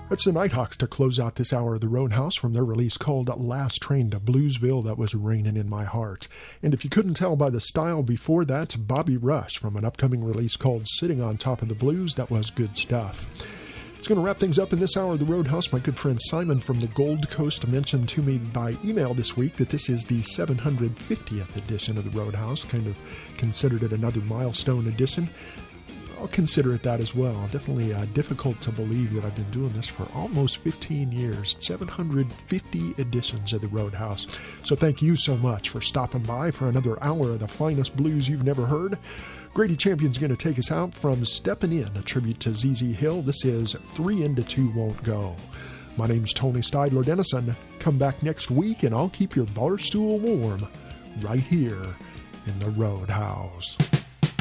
That's the Nighthawks to close out this hour of the Roadhouse from their release called Last Train to Bluesville. That was Raining in My Heart. And if you couldn't tell by the style before that, Bobby Rush from an upcoming release called Sitting on Top of the Blues. That was good stuff. It's going to wrap things up in this hour of the Roadhouse. My good friend Simon from the Gold Coast mentioned to me by email this week that this is the 750th edition of the Roadhouse. Kind of considered it another milestone edition. I'll consider it that as well. Definitely difficult to believe that I've been doing this for almost 15 years. 750 editions of the Roadhouse. So thank you so much for stopping by for another hour of the finest blues you've never heard. Grady Champion's going to take us out from Steppin' In, a tribute to ZZ Hill. This is 3 into 2 Won't Go. My name's Tony Steidler Dennison. Come back next week and I'll keep your bar stool warm right here in the Roadhouse.